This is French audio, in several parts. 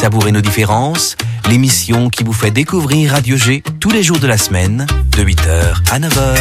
Savourez nos différences, l'émission qui vous fait découvrir Radio G tous les jours de la semaine, de 8h à 9h.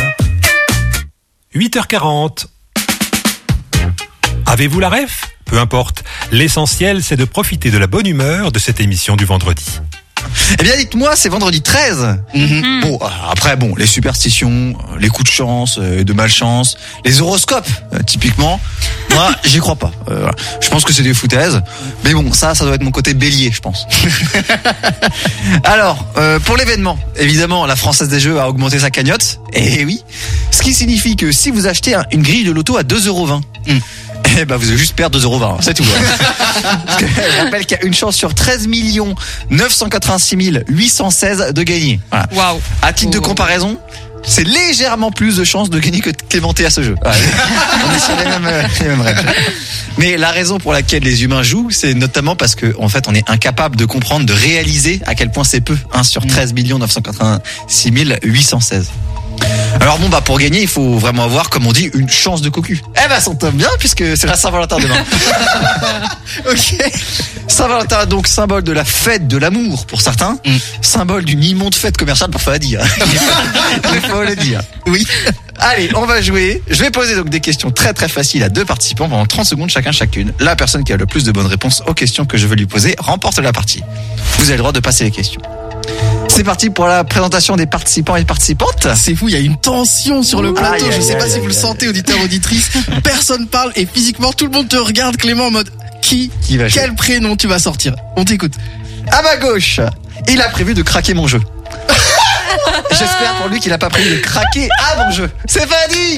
8h40. Avez-vous la ref ? Peu importe. L'essentiel, c'est de profiter de la bonne humeur de cette émission du vendredi. Eh bien, dites-moi, c'est vendredi 13. Bon, après, les superstitions, les coups de chance, de malchance, les horoscopes, typiquement, moi, j'y crois pas. Voilà. Je pense que c'est des foutaises. Mais bon, ça doit être mon côté bélier, je pense. Alors, pour l'événement, évidemment, la Française des Jeux a augmenté sa cagnotte. Et oui. Ce qui signifie que si vous achetez une grille de loto à 2,20 €, vous allez juste perdre 2,20 €, c'est tout. Parce que je rappelle qu'il y a une chance sur 13 986 816 de gagner. Voilà. Waouh. À titre de comparaison, c'est légèrement plus de chances de gagner que Clémenté à ce jeu. Ouais. On est sur les mêmes règles. Mais la raison pour laquelle les humains jouent, c'est notamment parce que, en fait, on est incapable de comprendre, de réaliser à quel point c'est peu. 1 sur 13 986 816. Alors pour gagner, il faut vraiment avoir, comme on dit, une chance de cocu. Ça tombe bien, puisque c'est la Saint-Valentin demain. Ok. Saint-Valentin, donc symbole de la fête de l'amour pour certains, symbole d'une immonde fête commerciale pour Fadi. Il faut le dire. Oui. Allez, on va jouer. Je vais poser donc des questions très très faciles à 2 participants pendant 30 secondes chacune. La personne qui a le plus de bonnes réponses aux questions que je veux lui poser remporte la partie. Vous avez le droit de passer les questions. C'est parti pour la présentation des participants et participantes. C'est fou, il y a une tension sur le plateau. Je sais pas si vous le sentez, auditeurs, auditrices. Personne parle et physiquement tout le monde te regarde, Clément, en mode quel prénom tu vas sortir. On t'écoute. À ma gauche, il a prévu de craquer mon jeu. J'espère pour lui qu'il a pas prévu de craquer à mon jeu. C'est Fadi.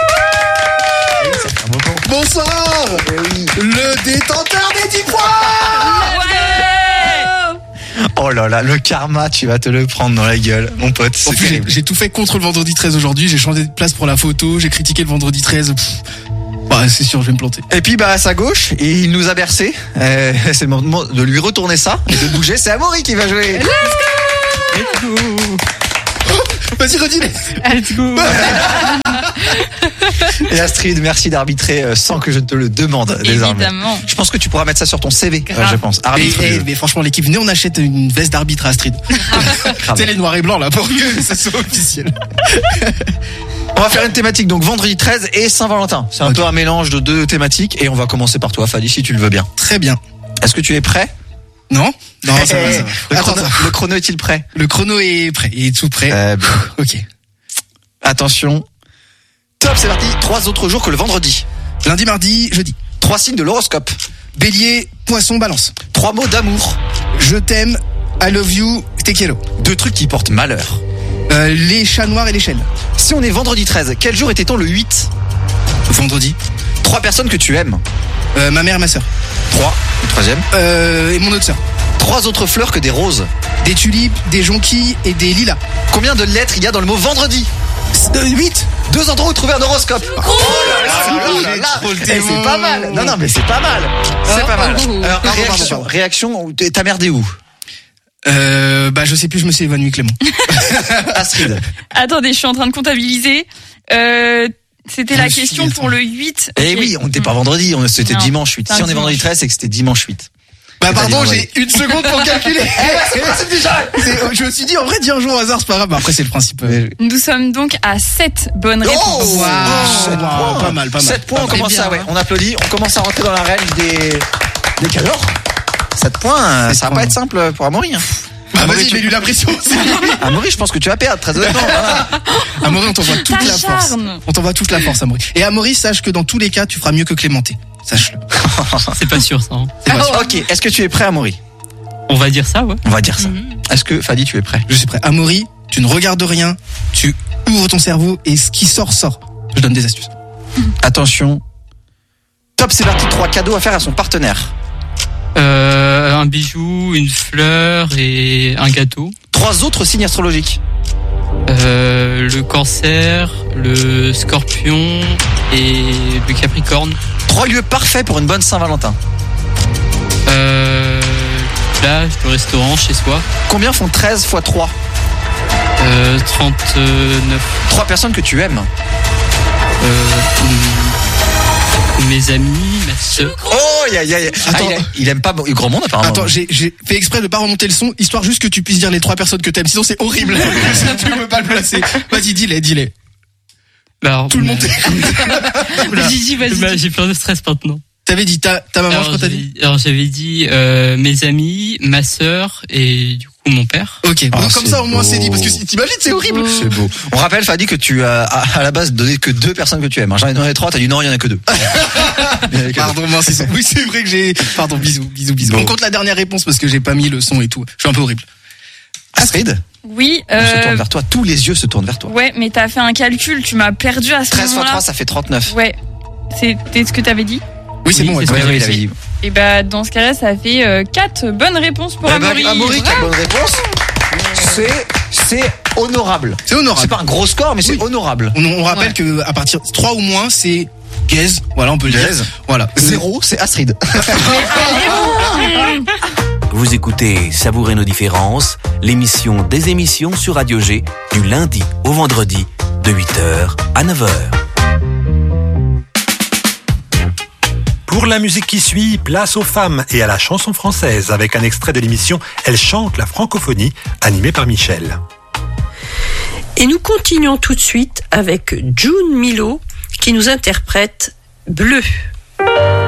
Bonsoir. Le détenteur des 10 points. Oh là là, le karma, tu vas te le prendre dans la gueule, mon pote. En plus, j'ai tout fait contre le vendredi 13 aujourd'hui. J'ai changé de place pour la photo. J'ai critiqué le vendredi 13. C'est sûr, je vais me planter. Et puis à sa gauche, il nous a bercé. C'est le moment de lui retourner ça et de bouger. C'est Amaury qui va jouer. Let's go. Vas-y, redis-le. Let's go. Et Astrid, merci d'arbitrer sans que je te le demande désormais. Évidemment. Je pense que tu pourras mettre ça sur ton CV, je pense. Mais franchement, l'équipe, venez, on achète une veste d'arbitre à Astrid. C'est les noirs et blancs là pour que ça soit officiel. On va faire une thématique, donc vendredi 13 et Saint-Valentin. C'est un peu un mélange de 2 thématiques et on va commencer par toi, Fadi, si tu le veux bien. Très bien. Est-ce que tu es prêt ? Non, ça va. Le chrono est-il prêt ? Le chrono est prêt, il est tout prêt. Ok. Attention. Top, c'est parti. 3 autres jours que le vendredi. Lundi, mardi, jeudi. 3 signes de l'horoscope. Bélier, poisson, balance. 3 mots d'amour. Je t'aime, I love you, te quiero. 2 trucs qui portent malheur. Les chats noirs et les chênes. Si on est vendredi 13, quel jour était-on le 8 ? Vendredi. 3 personnes que tu aimes. Ma mère et ma sœur. 3, le troisième. Et mon autre sœur. 3 autres fleurs que des roses. Des tulipes, des jonquilles et des lilas. Combien de lettres il y a dans le mot vendredi ? 8. 2 endroits où trouver un horoscope. Oh là là. C'est pas mal. Non, mais c'est pas mal. C'est pas mal. Alors, réaction, t'as merdé où ? Je sais plus, je me suis évanoui, Clément. Astrid. Attendez, je suis en train de comptabiliser. C'était la question pour le 8. Eh oui, on n'était pas vendredi, c'était dimanche 8. Si on est vendredi 13, c'est que c'était dimanche 8. Pardon, j'ai 1 seconde pour calculer. Je me suis dit, en vrai, dis un jour au hasard, c'est pas grave. Après, c'est le principe. Nous sommes donc à 7 bonnes réponses. Wow. 7 points. Pas mal. 7 points, on commence à, on applaudit, on commence à rentrer dans la range des cadors. 7 points, ça va pas être simple pour Amaury. Vas-y, mets-lui la pression. Amaury, je pense que tu vas perdre, très honnêtement. Amaury, on t'envoie toute la force. On t'envoie toute la force, Amaury. Et Amaury, sache que dans tous les cas, tu feras mieux que Clémenté. Sache-le. C'est pas sûr, ça. Ok, est-ce que tu es prêt, Amaury ? On va dire ça, ouais. On va dire ça. Est-ce que, Fadi, tu es prêt ? Je suis prêt. Amaury, tu ne regardes rien, tu ouvres ton cerveau et ce qui sort. Je donne des astuces. Attention. Top, c'est parti. 3 cadeaux à faire à son partenaire. Un bijou, une fleur et un gâteau. 3 autres signes astrologiques. Le Cancer, le Scorpion et le Capricorne. 3 lieux parfaits pour une bonne Saint-Valentin. Plage, le restaurant, chez soi. Combien font 13 x 3 ? 39. 3 personnes que tu aimes. Mes amis, ma sœur. Oh Attends. Il aime pas grand monde apparemment. Attends, j'ai fait exprès de pas remonter le son, histoire juste que tu puisses dire les 3 personnes que t'aimes. Sinon c'est horrible. Tu peux pas le placer. Vas-y, dis-les. Alors, Tout le monde vas-y. J'ai plein de stress maintenant. T'avais dit ta maman, je crois t'as dit. Alors j'avais dit mes amis, ma sœur et du coup mon père. Ok, bon, comme ça au moins c'est dit, parce que si t'imagines c'est horrible. C'est beau. On rappelle Fadi que tu as à la base donné que 2 personnes que tu aimes. J'en ai donné 3, t'as dit non, il y en a que 2. Pardon, mince, oui c'est vrai que j'ai. Pardon, bisous. Bon. On compte la dernière réponse parce que j'ai pas mis le son et tout. Je suis un peu horrible. Astrid, Oui. on se tourne vers toi. Tous les yeux se tournent vers toi. Ouais, mais t'as fait un calcul, tu m'as perdu à ce 13 x moment-là. 3, ça fait 39. Ouais. C'était ce que t'avais dit. Oui, c'est bon. c'est Oui, ce que il j'avais avait dit. Et bah dans ce cas-là, ça fait 4 bonnes réponses pour Amaury. Amaury qui a bonne réponse. C'est honorable. C'est honorable. C'est pas un gros score, mais c'est honorable. On rappelle que à partir de 3 ou moins, c'est gaze. Voilà, on peut le dire. Gaze. Voilà. 0, c'est Astrid. Vous écoutez Savourer nos différences, l'émission des émissions sur Radio G, du lundi au vendredi, de 8h à 9h. Pour la musique qui suit, place aux femmes et à la chanson française avec un extrait de l'émission Elle chante la francophonie, animée par Michel. Et nous continuons tout de suite avec June Milo qui nous interprète Bleu.